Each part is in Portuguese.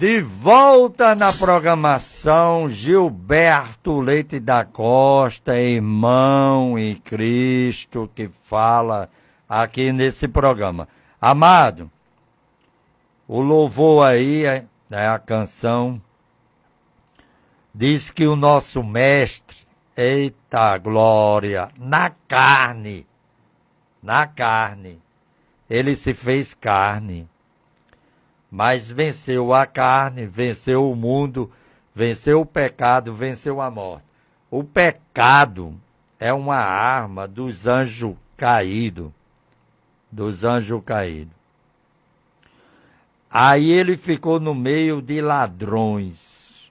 De volta na programação, Gilberto Leite da Costa, irmão em Cristo, que fala aqui nesse programa. Amado, o louvor aí, né, a canção, diz que o nosso mestre, eita glória, na carne, ele se fez carne. Mas venceu a carne, venceu o mundo, venceu o pecado, venceu a morte. O pecado é uma arma dos anjos caídos. Aí ele ficou no meio de ladrões.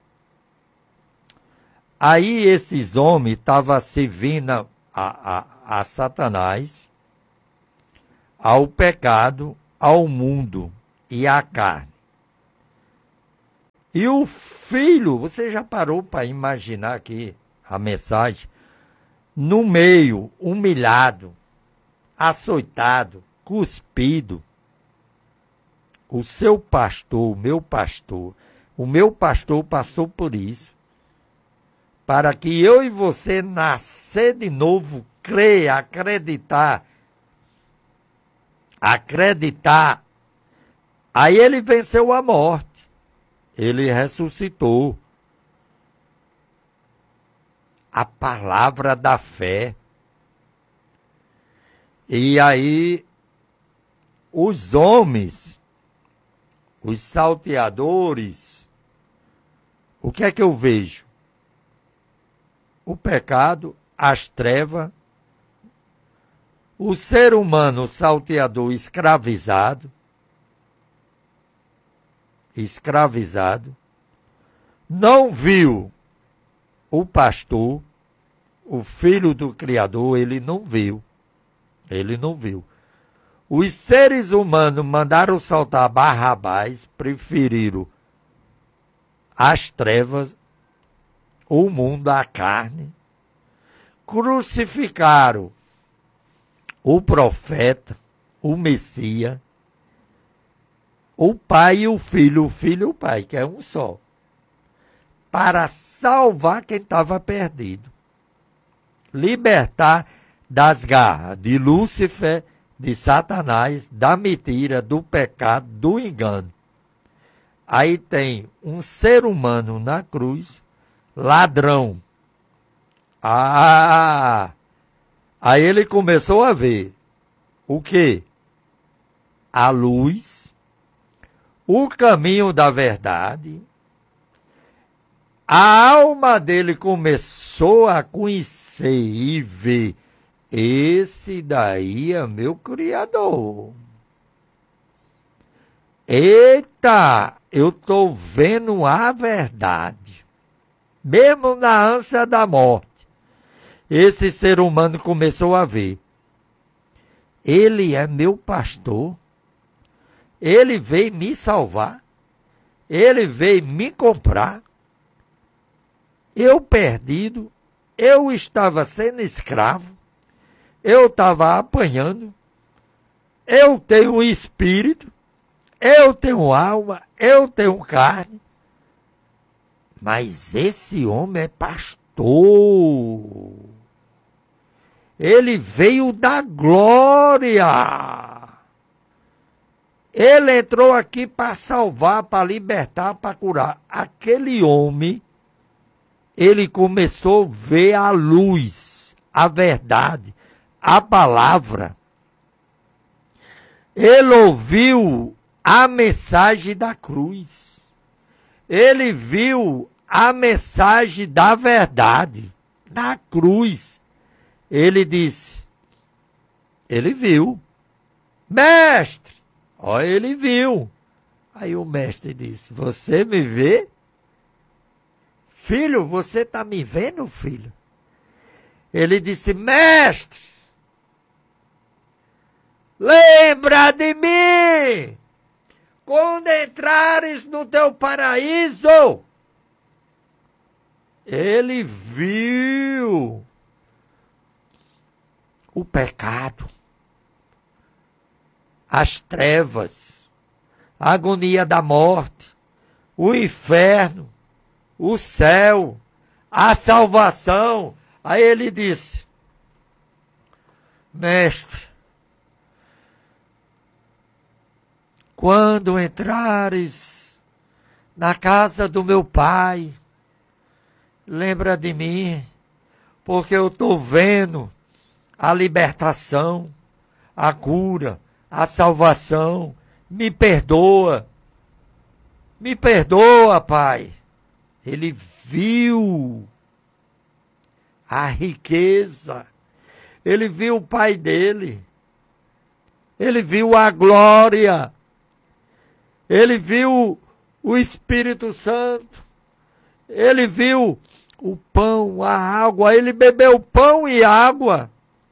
Aí esses homens estavam servindo a Satanás, ao pecado, ao mundo e a carne. E o filho, você já parou para imaginar aqui a mensagem? No meio, humilhado, açoitado, cuspido. O seu pastor, o meu pastor passou por isso. Para que eu e você nascer de novo, crer, acreditar. Aí ele venceu a morte. Ele ressuscitou. A palavra da fé. E aí, os homens, os salteadores, o que é que eu vejo? O pecado, as trevas, o ser humano, o salteador escravizado, não viu o pastor, o filho do Criador, ele não viu. Os seres humanos mandaram soltar Barrabás, preferiram as trevas, o mundo, a carne, crucificaram o profeta, o Messias, o pai e o filho e o pai, que é um só, para salvar quem estava perdido, libertar das garras de Lúcifer, de Satanás, da mentira, do pecado, do engano. Aí tem um ser humano na cruz, ladrão. Aí ele começou a ver o quê? A luz, o caminho da verdade. A alma dele começou a conhecer e ver. Esse daí é meu Criador. Eita, eu estou vendo a verdade. Mesmo na ânsia da morte, esse ser humano começou a ver. Ele é meu pastor. Ele veio me salvar. Ele veio me comprar. Eu perdido. Eu estava sendo escravo. Eu estava apanhando. Eu tenho um espírito. Eu tenho alma. Eu tenho carne. Mas esse homem é pastor. Ele veio da glória. Ele entrou aqui para salvar, para libertar, para curar. Aquele homem, ele começou a ver a luz, a verdade, a palavra. Ele ouviu a mensagem da cruz. Ele viu a mensagem da verdade na cruz. Ele disse, ele viu, mestre, ó, ele viu. Aí o mestre disse, você me vê? Filho, você está me vendo, filho? Ele disse, mestre, lembra de mim, quando entrares no teu paraíso. Ele viu o pecado, as trevas, a agonia da morte, o inferno, o céu, a salvação. Aí ele disse: mestre, quando entrares na casa do meu pai, lembra de mim, porque eu estou vendo a libertação, a cura, a salvação. Me perdoa, Pai. Ele viu a riqueza, ele viu o pai dele, ele viu a glória, ele viu o Espírito Santo, ele viu o pão, a água, ele bebeu pão e água.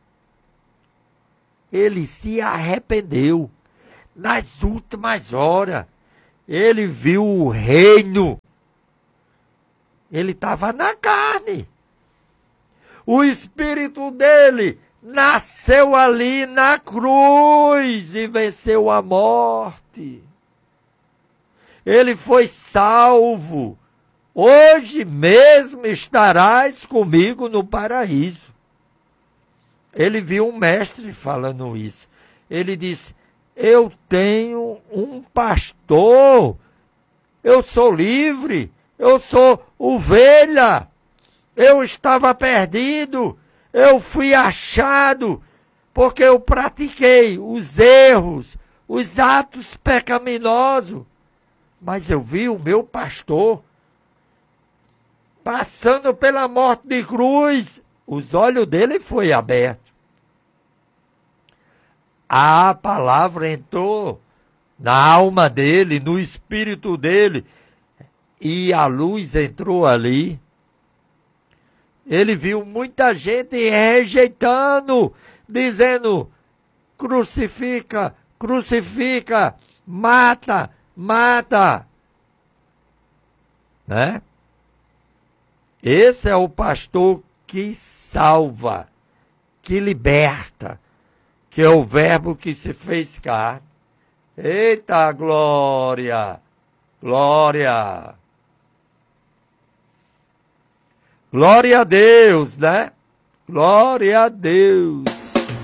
Ele se arrependeu nas últimas horas. Ele viu o reino. Ele estava na carne. O espírito dele nasceu ali na cruz e venceu a morte. Ele foi salvo. Hoje mesmo estarás comigo no paraíso. Ele viu um mestre falando isso. Ele disse: eu tenho um pastor, eu sou livre, eu sou ovelha, eu estava perdido, eu fui achado, porque eu pratiquei os erros, os atos pecaminosos, mas eu vi o meu pastor passando pela morte de cruz, os olhos dele foi aberto. A palavra entrou na alma dele, no espírito dele, e a luz entrou ali. Ele viu muita gente rejeitando, dizendo: crucifica, crucifica, mata, mata. Né? Esse é o pastor que salva, que liberta, que é o verbo que se fez carne. Eita glória! Glória! Glória a Deus, né? Glória a Deus!